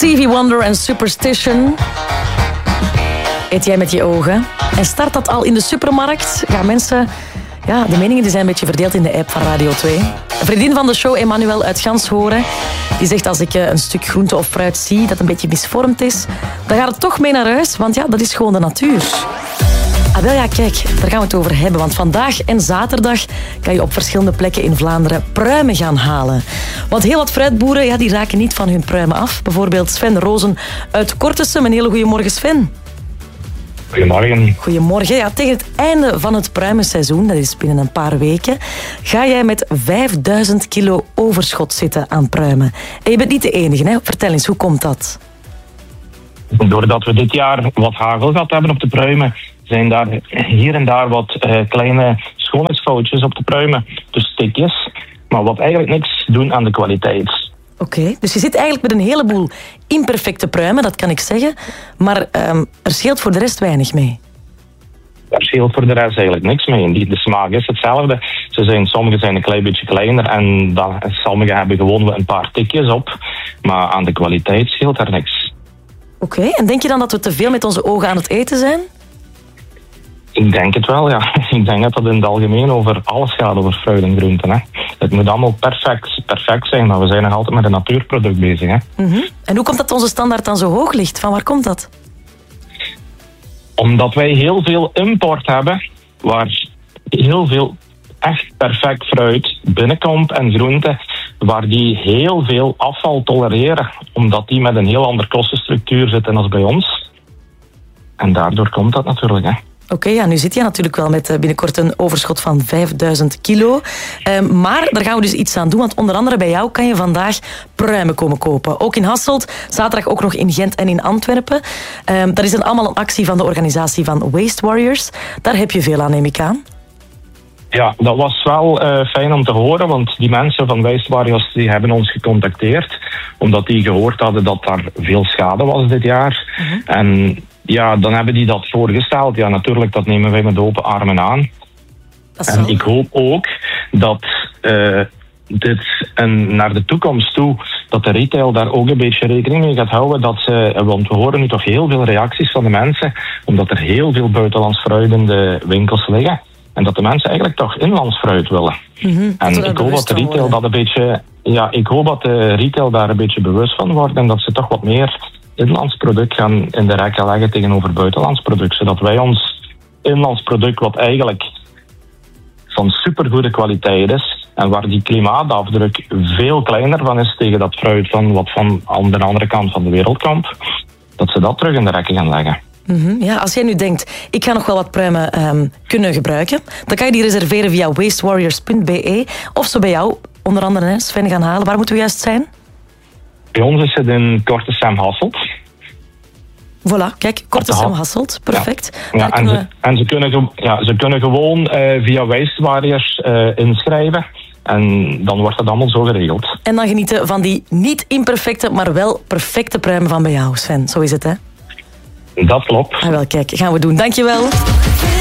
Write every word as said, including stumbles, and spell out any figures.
Stevie Wonder en Superstition. Eet jij met je ogen? En start dat al in de supermarkt? Gaan mensen... Ja, de meningen die zijn een beetje verdeeld in de app van Radio twee. Een vriendin van de show, Emmanuel uit Ganshoren, die zegt als ik een stuk groente of fruit zie dat een beetje misvormd is, dan gaat het toch mee naar huis, want ja, dat is gewoon de natuur. Ah, wel ja, kijk, daar gaan we het over hebben. Want vandaag en zaterdag kan je op verschillende plekken in Vlaanderen pruimen gaan halen. Want heel wat fruitboeren ja, die raken niet van hun pruimen af. Bijvoorbeeld Sven Rozen uit Kortesum. Een hele goede morgen, Sven. Goedemorgen. Goedemorgen. Ja, tegen het einde van het pruimenseizoen, dat is binnen een paar weken, ga jij met vijfduizend kilo overschot zitten aan pruimen. En je bent niet de enige, hè? Vertel eens, hoe komt dat? Doordat we dit jaar wat hagel gehad hebben op de pruimen, zijn daar hier en daar wat uh, kleine schoonheidsfoutjes op de pruimen. Dus stikjes, maar wat eigenlijk niks doen aan de kwaliteit. Oké, okay, dus je zit eigenlijk met een heleboel imperfecte pruimen, dat kan ik zeggen. Maar um, er scheelt voor de rest weinig mee. Er scheelt voor de rest eigenlijk niks mee. Die, de smaak is hetzelfde. Ze zijn, sommige zijn een klein beetje kleiner en dan, sommige hebben gewoon een paar tikjes op. Maar aan de kwaliteit scheelt er niks. Oké, okay, en denk je dan dat we te veel met onze ogen aan het eten zijn? Ik denk het wel, ja. Ik denk dat dat in het algemeen over alles gaat, over fruit en groenten. Hè. Het moet allemaal perfect, perfect zijn, maar we zijn nog altijd met een natuurproduct bezig. Hè. Mm-hmm. En hoe komt dat onze standaard dan zo hoog ligt? Van waar komt dat? Omdat wij heel veel import hebben, waar heel veel echt perfect fruit binnenkomt en groenten, waar die heel veel afval tolereren, omdat die met een heel andere kostenstructuur zitten als bij ons. En daardoor komt dat natuurlijk, hè. Oké, okay, ja, nu zit je natuurlijk wel met binnenkort een overschot van vijfduizend kilo. Um, maar daar gaan we dus iets aan doen, want onder andere bij jou kan je vandaag pruimen komen kopen. Ook in Hasselt, zaterdag ook nog in Gent en in Antwerpen. Um, dat is dan allemaal een actie van de organisatie van Waste Warriors. Daar heb je veel aan, neem ik aan. Ja, dat was wel uh, fijn om te horen, want die mensen van Waste Warriors die hebben ons gecontacteerd, omdat die gehoord hadden dat daar veel schade was dit jaar. Uh-huh. En ja, dan hebben die dat voorgesteld. Ja, natuurlijk, dat nemen wij met open armen aan. En ik hoop ook dat uh, dit en naar de toekomst toe, dat de retail daar ook een beetje rekening mee gaat houden. Dat ze, want we horen nu toch heel veel reacties van de mensen, omdat er heel veel buitenlands fruit in de winkels liggen. En dat de mensen eigenlijk toch inlands fruit willen. Mm-hmm, en ik hoop dat de retail dat een beetje, ja, ik hoop dat de retail daar een beetje bewust van wordt en dat ze toch wat meer inlands product gaan in de rekken leggen tegenover buitenlands product. Zodat wij ons inlands product, wat eigenlijk van supergoede kwaliteit is en waar die klimaatafdruk veel kleiner van is tegen dat fruit van wat van aan de andere kant van de wereld komt, dat ze dat terug in de rekken gaan leggen. Mm-hmm. Ja, als jij nu denkt, ik ga nog wel wat pruimen um, kunnen gebruiken, dan kan je die reserveren via waste warriors punt b e of zo bij jou, onder andere hè, Sven, gaan halen. Waar moeten we juist zijn? Bij ons is het in Kortesum Hasselt. Voilà, kijk, Kortesum Hasselt, perfect. Ja, ja, en, ze, en ze, kunnen, ja, ze kunnen gewoon uh, via Waste Warriors uh, inschrijven. En dan wordt dat allemaal zo geregeld. En dan genieten van die niet imperfecte, maar wel perfecte pruimen van bij jou, Sven. Zo is het, hè? Dat klopt. Ah, wel, kijk, gaan we doen. Dankjewel.